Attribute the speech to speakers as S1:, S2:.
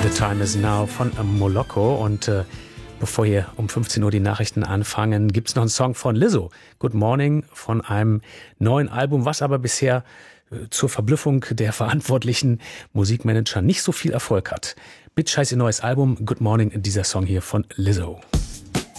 S1: The Time Is Now von Moloko. Und bevor hier um 15 Uhr die Nachrichten anfangen, gibt es noch einen Song von Lizzo, Good Morning, von einem neuen Album, was aber bisher zur Verblüffung der verantwortlichen Musikmanager nicht so viel Erfolg hat. Bitch heißt ihr neues Album, Good Morning, dieser Song hier von Lizzo.